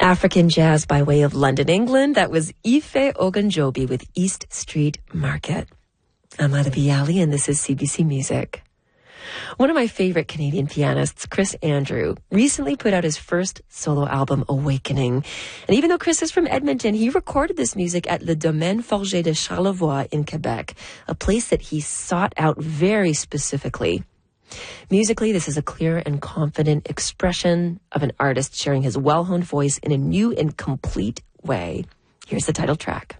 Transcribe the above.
African jazz by way of London, England. That was Ife Ogunjobi with East Street Market. I'm Madhavi Ali, and this is CBC Music. One of my favorite Canadian pianists, Chris Andrew, recently put out his first solo album, Awakening. And even though Chris is from Edmonton, he recorded this music at Le Domaine Forger de Charlevoix in Quebec, a place that he sought out very specifically. Musically, this is a clear and confident expression of an artist sharing his well-honed voice in a new and complete way. Here's the title track.